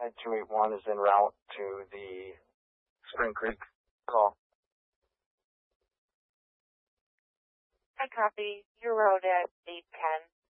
9281 is en route to the Spring Creek call. I copy. Your road at 810.